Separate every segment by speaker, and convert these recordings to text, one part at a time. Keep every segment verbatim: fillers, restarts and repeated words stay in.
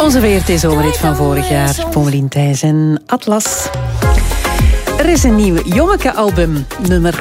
Speaker 1: Onze V R T-zomerhit van vorig jaar. Pommelien Thijs en Atlas. Er is een nieuw Jommeke-album, nummer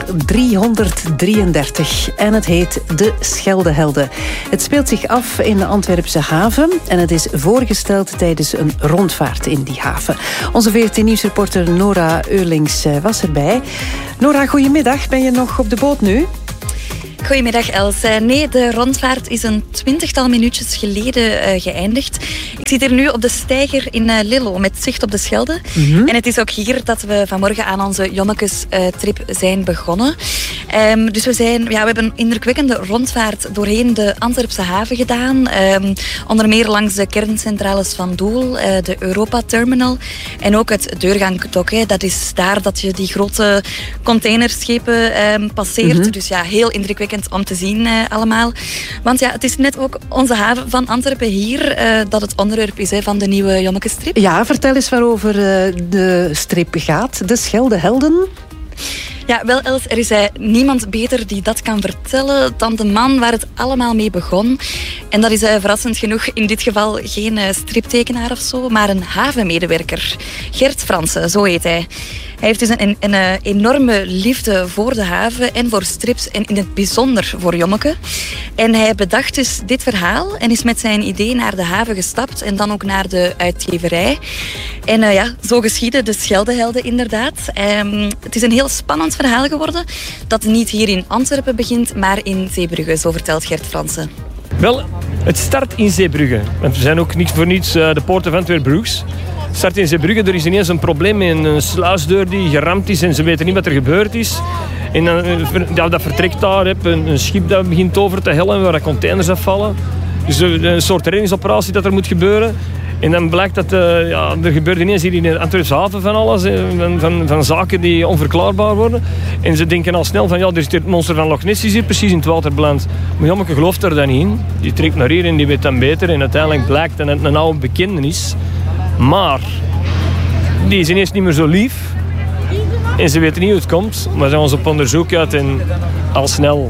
Speaker 1: driehonderddrieëndertig. En het heet De Scheldehelden. Het speelt zich af in de Antwerpse haven. En het is voorgesteld tijdens een rondvaart in die haven. Onze V R T-nieuwsreporter Nora Eurlings was erbij. Nora, goedemiddag. Ben je nog op de boot nu?
Speaker 2: Goedemiddag, Els. Nee, de rondvaart is een twintigtal minuutjes geleden uh, geëindigd. Ik zit hier nu op de steiger in uh, Lillo met zicht op de Schelde. Mm-hmm. En het is ook hier dat we vanmorgen aan onze Jommekes-trip uh, zijn begonnen. Um, dus we, zijn, ja, we hebben een indrukwekkende rondvaart doorheen de Antwerpse haven gedaan. Um, onder meer langs de kerncentrales van Doel, uh, de Europa Terminal en ook het Deurgangdok. Hè. Dat is daar dat je die grote containerschepen um, passeert. Mm-hmm. Dus ja, heel indrukwekkend om te zien uh, allemaal. Want ja, het is net ook onze haven van Antwerpen hier uh, dat het onderwerp is hè, van de nieuwe Jommeke-strip.
Speaker 1: Ja, vertel eens waarover uh, de strip gaat. De Scheldehelden.
Speaker 2: Ja, wel Els, er is uh, niemand beter die dat kan vertellen dan de man waar het allemaal mee begon. En dat is uh, verrassend genoeg in dit geval geen uh, striptekenaar of zo, maar een havenmedewerker. Gert Fransen, zo heet hij. Hij heeft dus een, een, een enorme liefde voor de haven en voor strips en in het bijzonder voor Jommeke. En hij bedacht dus dit verhaal en is met zijn idee naar de haven gestapt en dan ook naar de uitgeverij. En uh, ja, zo geschiedde de Scheldehelden inderdaad. Um, het is een heel spannend verhaal geworden dat niet hier in Antwerpen begint, maar in Zeebrugge, zo vertelt Gert Fransen.
Speaker 3: Wel, het start in Zeebrugge. Want we zijn ook niet voor niets uh, de Poort of Antwerp-Bruges. Het start in Zeebrugge. Er is ineens een probleem met een sluisdeur die geramd is en ze weten niet wat er gebeurd is. En dan, ja, dat vertrekt daar, heb, een, een schip dat begint over te hellen waar containers afvallen. Dus een soort reddingsoperatie dat er moet gebeuren. En dan blijkt dat uh, ja, er gebeurt ineens hier in de Antwerpse haven van alles. Van, van, van zaken die onverklaarbaar worden. En ze denken al snel van ja, er is het monster van Loch Ness hier precies in het water beland. Maar Jommeke gelooft er dan niet in. Die trekt naar hier en die weet dan beter. En uiteindelijk blijkt dat het een oude bekende is. Maar die is ineens niet meer zo lief. En ze weten niet hoe het komt. Maar ze zijn ons op onderzoek uit en al snel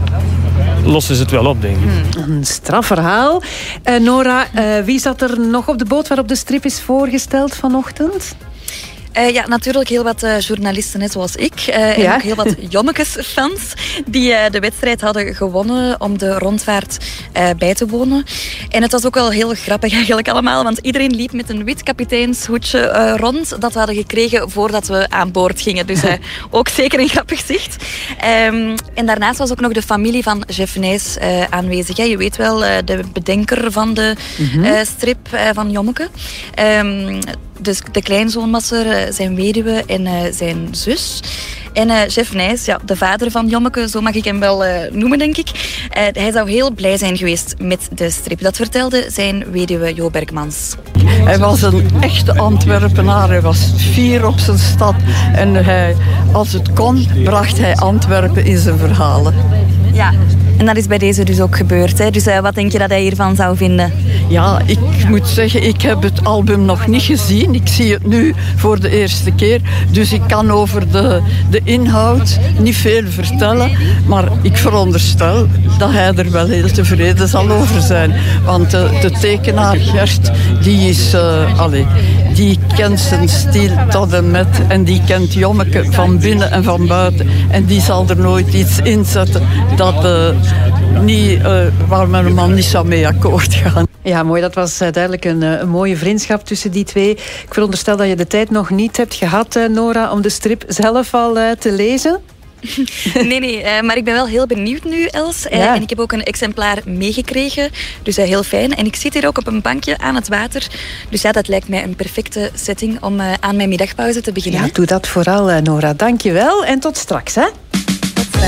Speaker 3: lossen ze het wel op, denk ik.
Speaker 1: Hmm, een strafverhaal. Uh, Nora, uh, wie zat er nog op de boot waarop de strip is voorgesteld vanochtend?
Speaker 2: Uh, ja, natuurlijk heel wat uh, journalisten, net zoals ik. Uh, en ja? ook heel wat Jommekes-fans die uh, de wedstrijd hadden gewonnen om de rondvaart uh, bij te wonen. En het was ook wel heel grappig eigenlijk allemaal, want iedereen liep met een wit kapiteinshoedje uh, rond dat we hadden gekregen voordat we aan boord gingen. Dus uh, ook zeker een grappig zicht. Um, en daarnaast was ook nog de familie van Jeff Nys uh, aanwezig. Hè. Je weet wel, uh, de bedenker van de mm-hmm. uh, strip uh, van Jommeke. Um, Dus de kleinzoon was er, zijn weduwe en uh, zijn zus. En uh, Jeff Nys, ja, de vader van Jommeke, zo mag ik hem wel uh, noemen, denk ik. Uh, hij zou heel blij zijn geweest met de strip. Dat vertelde zijn weduwe Jo Bergmans.
Speaker 4: Hij was een echte Antwerpenaar. Hij was fier op zijn stad. En hij, als het kon, bracht hij Antwerpen in zijn verhalen.
Speaker 2: Ja, en dat is bij deze dus ook gebeurd. Hè? Dus uh, wat denk je dat hij hiervan zou vinden?
Speaker 4: Ja, ik moet zeggen, ik heb het album nog niet gezien. Ik zie het nu voor de eerste keer. Dus ik kan over de, de inhoud niet veel vertellen. Maar ik veronderstel dat hij er wel heel tevreden zal over zijn. Want uh, de tekenaar Gert, die is... Uh, allez, die kent zijn stil tot en met. En die kent Jommeke van binnen en van buiten. En die zal er nooit iets inzetten dat... Uh, Niet, uh, waar men man niet zou mee akkoord gaan.
Speaker 1: Ja, mooi. Dat was uh, duidelijk een, uh, een mooie vriendschap tussen die twee. Ik veronderstel dat je de tijd nog niet hebt gehad, uh, Nora, om de strip zelf al uh, te lezen.
Speaker 2: Nee, nee, uh, maar ik ben wel heel benieuwd nu, Els. Uh, ja. En ik heb ook een exemplaar meegekregen. Dus uh, heel fijn. En ik zit hier ook op een bankje aan het water. Dus ja, dat lijkt mij een perfecte setting om uh, aan mijn middagpauze te beginnen.
Speaker 1: Ja, doe dat vooral, uh, Nora. Dank je wel en tot straks, hè.